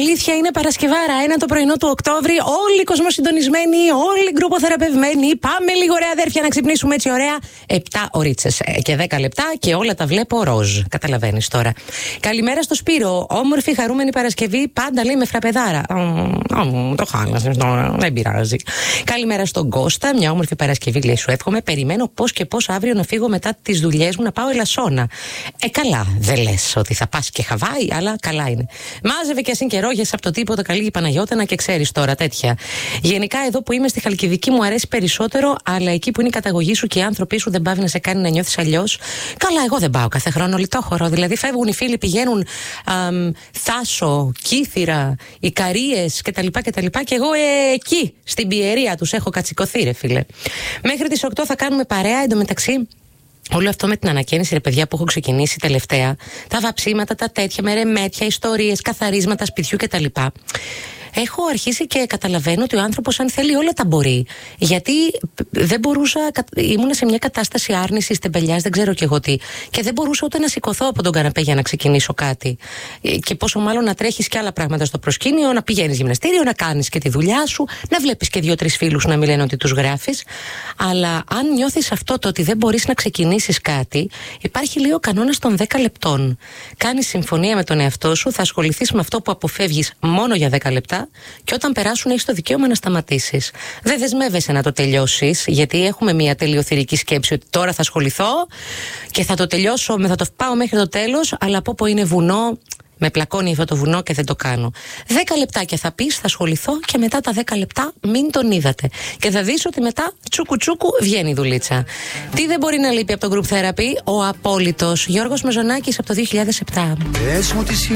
Αλήθεια είναι Παρασκευάρα, ένα το πρωινό του Οκτώβρη. Όλοι οι κοσμοσυντονισμένοι, όλοι οι γκρουποθεραπευμένοι. Πάμε λίγο, ωραία αδέρφια, να ξυπνήσουμε έτσι ωραία. 7 ωρίτσες και 10 λεπτά και όλα τα βλέπω ροζ. Καταλαβαίνεις τώρα. Καλημέρα στο Σπύρο. Όμορφη, χαρούμενη Παρασκευή. Πάντα λέει με φραπεδάρα. Το χάλασες τώρα, δεν πειράζει. Καλημέρα στον Κώστα. Μια όμορφη Παρασκευή, λέει, σου εύχομαι. Περιμένω πώς και πώς αύριο να φύγω μετά τις δουλειές μου να πάω Ελασσόνα. Καλά, δεν λες ότι θα πας και Χαβάη, αλλά καλά είναι. Μάζευε και ασύν καιρό από το τίποτα καλή η Παναγιώτανα και ξέρεις τώρα τέτοια. Γενικά εδώ που είμαι στη Χαλκιδική μου αρέσει περισσότερο, αλλά εκεί που είναι η καταγωγή σου και οι άνθρωποι σου δεν πάβει να σε κάνει να νιώθεις αλλιώς. Καλά, εγώ δεν πάω κάθε χρόνο λιτόχωρο. Δηλαδή φεύγουν οι φίλοι, πηγαίνουν Θάσο, Κύθυρα, Ικαρίες κτλ. Και εγώ εκεί στην πιερία τους έχω κατσικωθεί, ρε φίλε. Μέχρι τις 8 θα κάνουμε παρέα. Εντωμεταξύ, όλο αυτό με την ανακαίνιση, ρε παιδιά, που έχω ξεκινήσει τελευταία, τα βαψίματα, τα τέτοια, με ρεμέτια, ιστορίες, καθαρίσματα σπιτιού κτλ. Έχω αρχίσει και καταλαβαίνω ότι ο άνθρωπος, αν θέλει, όλα τα μπορεί. Γιατί δεν μπορούσα, ήμουν σε μια κατάσταση άρνησης, τεμπελιάς, δεν ξέρω κι εγώ τι. Και δεν μπορούσα ούτε να σηκωθώ από τον καναπέ για να ξεκινήσω κάτι. Και πόσο μάλλον να τρέχεις και άλλα πράγματα στο προσκήνιο, να πηγαίνεις γυμναστήριο, να κάνεις και τη δουλειά σου, να βλέπεις και 2-3 φίλους να μην λένε ότι τους γράφεις. Αλλά αν νιώθεις αυτό το ότι δεν μπορείς να ξεκινήσεις κάτι, υπάρχει λίγο κανόνας των 10 λεπτών. Κάνεις συμφωνία με τον εαυτό σου, θα ασχοληθείς με αυτό που αποφεύγεις μόνο για 10 λεπτά. Και όταν περάσουν, έχεις το δικαίωμα να σταματήσεις. Δεν δεσμεύεσαι να το τελειώσεις, γιατί έχουμε μια τελειοθυρική σκέψη ότι τώρα θα ασχοληθώ και θα το τελειώσω, θα το πάω μέχρι το τέλος, αλλά από όπου είναι βουνό, με πλακώνει αυτό το βουνό και δεν το κάνω. 10 λεπτάκια θα πεις, θα ασχοληθώ και μετά τα 10 λεπτά μην τον είδατε. Και θα δεις ότι μετά τσούκου τσούκου βγαίνει η δουλίτσα. Τι δεν μπορεί να λείπει από το Group Therapy? Ο απόλυτος Γιώργος Μεζονάκης από το 2007.